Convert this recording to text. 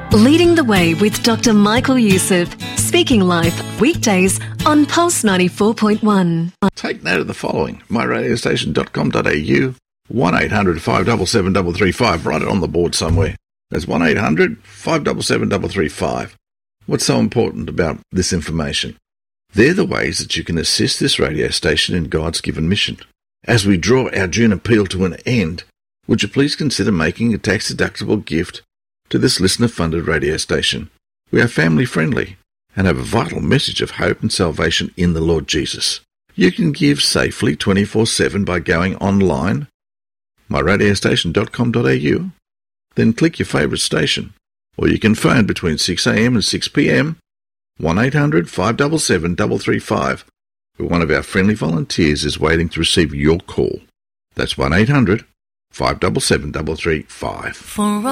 Leading the Way with Dr. Michael Youssef, speaking live weekdays on Pulse 94.1. Take note of the following: myradiostation.com.au, 1800 577 335. Write it on the board somewhere. That's 1800 577 335. What's so important about this information? They're the ways that you can assist this radio station in God's given mission. As we draw our June appeal to an end, would you please consider making a tax-deductible gift to this listener-funded radio station? We are family-friendly and have a vital message of hope and salvation in the Lord Jesus. You can give safely 24/7 by going online, myradiostation.com.au, then click your favourite station, or you can phone between 6 a.m. and 6 p.m, 1800 577 335, where one of our friendly volunteers is waiting to receive your call. That's 1800 577 335.